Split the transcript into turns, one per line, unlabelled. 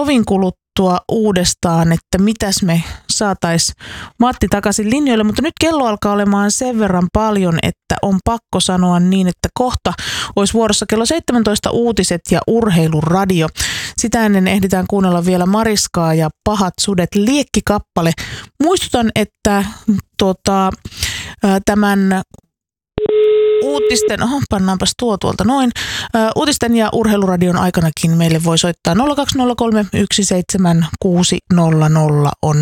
tovin kuluttua uudestaan, että mitäs me saatais Matti takaisin linjoille, mutta nyt kello alkaa olemaan sen verran paljon, että on pakko sanoa niin, että kohta olisi vuorossa kello 17 uutiset ja urheiluradio. Sitä ennen ehditään kuunnella vielä Mariskaa ja Pahat sudet liekkikappale. Muistutan, että tämän uutisten, pannaanpas tuolta noin. Uutisten ja urheiluradion aikanakin meille voi soittaa 0203 17600 on